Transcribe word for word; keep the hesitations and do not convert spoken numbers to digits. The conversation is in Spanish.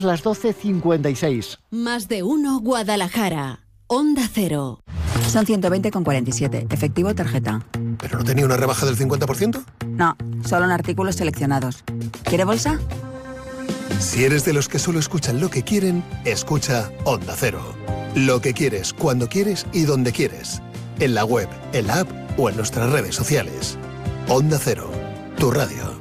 Las doce cincuenta y seis. Más de uno Guadalajara. Onda Cero. Son ciento veinte con cuarenta y siete. Efectivo tarjeta. ¿Pero no tenía una rebaja del cincuenta por ciento? No, solo en artículos seleccionados. ¿Quiere bolsa? Si eres de los que solo escuchan lo que quieren, escucha Onda Cero. Lo que quieres, cuando quieres y donde quieres. En la web, en la app o en nuestras redes sociales. Onda Cero, tu radio.